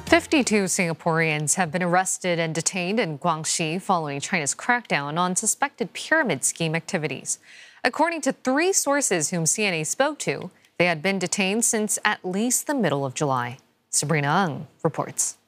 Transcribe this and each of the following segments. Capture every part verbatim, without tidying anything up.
fifty-two Singaporeans have been arrested and detained in Guangxi following China's crackdown on suspected pyramid scheme activities. According to three sources whom C N A spoke to, they had been detained since at least the middle of July. Sabrina Ng reports.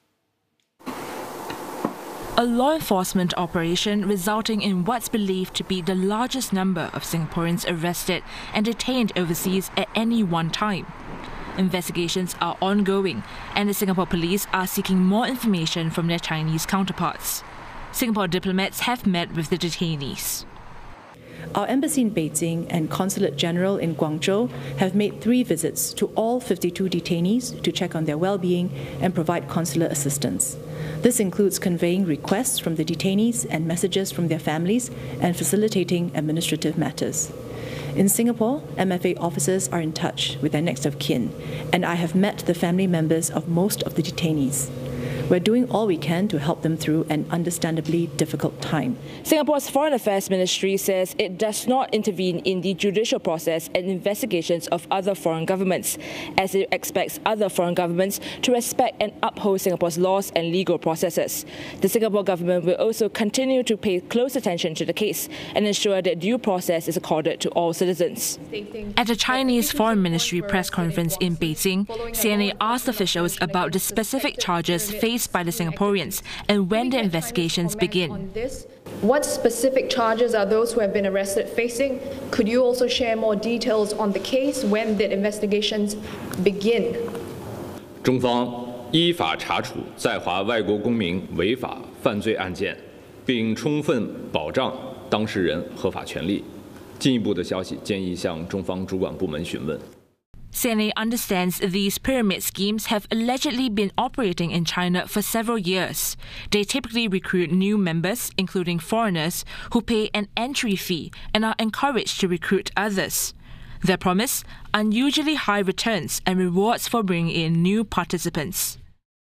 A law enforcement operation resulting in what's believed to be the largest number of Singaporeans arrested and detained overseas at any one time. Investigations are ongoing, and the Singapore police are seeking more information from their Chinese counterparts. Singapore diplomats have met with the detainees. Our embassy in Beijing and Consulate General in Guangzhou have made three visits to all fifty-two detainees to check on their well-being and provide consular assistance. This includes conveying requests from the detainees and messages from their families and facilitating administrative matters. In Singapore, M F A officers are in touch with their next of kin, and I have met the family members of most of the detainees. We're doing all we can to help them through an understandably difficult time. Singapore's Foreign Affairs Ministry says it does not intervene in the judicial process and investigations of other foreign governments, as it expects other foreign governments to respect and uphold Singapore's laws and legal processes. The Singapore government will also continue to pay close attention to the case and ensure that due process is accorded to all citizens. At the Chinese Foreign Ministry press conference in Beijing, C N A asked officials about the specific charges faced by the Singaporeans and when the investigations begin. What specific charges are those who have been arrested facing? Could you also share more details on the case? When did investigations begin? 中方依法查处在华外国公民违法犯罪案件，并充分保障当事人合法权利。进一步的消息建议向中方主管部门询问。 C N A understands these pyramid schemes have allegedly been operating in China for several years. They typically recruit new members, including foreigners, who pay an entry fee and are encouraged to recruit others. Their promise? Unusually high returns and rewards for bringing in new participants.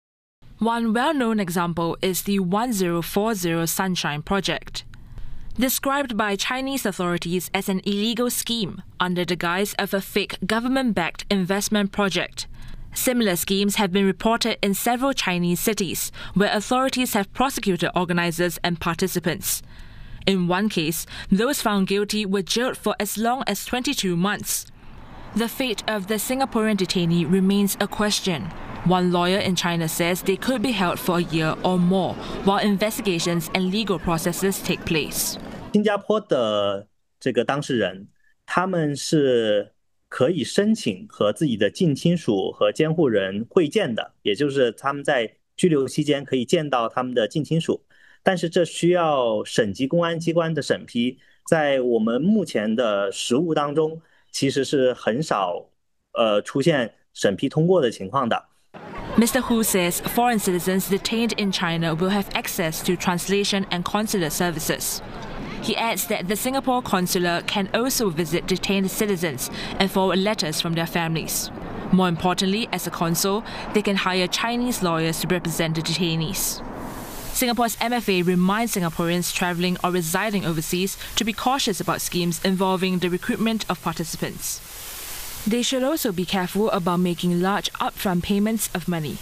One well-known example is the one zero four zero Sunshine Project. Described by Chinese authorities as an illegal scheme under the guise of a fake government-backed investment project. Similar schemes have been reported in several Chinese cities, where authorities have prosecuted organizers and participants. In one case, those found guilty were jailed for as long as twenty-two months. The fate of the Singaporean detainee remains a question. One lawyer in China says they could be held for a year or more while investigations and legal processes take place. 新加坡的这个当事人，他们是可以申请和自己的近亲属和监护人会见的，也就是他们在拘留期间可以见到他们的近亲属，但是这需要省级公安机关的审批，在我们目前的实务当中，其实是很少呃出现审批通过的情况的。 Mister Hu says foreign citizens detained in China will have access to translation and consular services. He adds that the Singapore consular can also visit detained citizens and forward letters from their families. More importantly, as a consul, they can hire Chinese lawyers to represent the detainees. Singapore's M F A reminds Singaporeans travelling or residing overseas to be cautious about schemes involving the recruitment of participants. They should also be careful about making large upfront payments of money.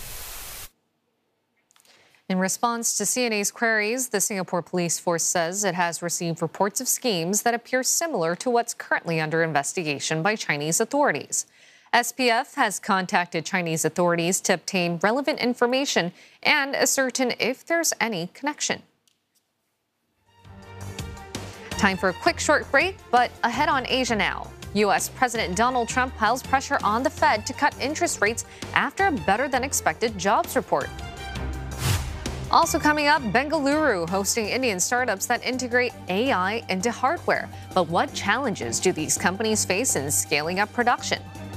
In response to C N A's queries, the Singapore Police Force says it has received reports of schemes that appear similar to what's currently under investigation by Chinese authorities. S P F has contacted Chinese authorities to obtain relevant information and ascertain if there's any connection. Time for a quick short break, but ahead on Asia Now. U S President Donald Trump piles pressure on the Fed to cut interest rates after a better-than-expected jobs report. Also coming up, Bengaluru hosting Indian startups that integrate A I into hardware. But what challenges do these companies face in scaling up production?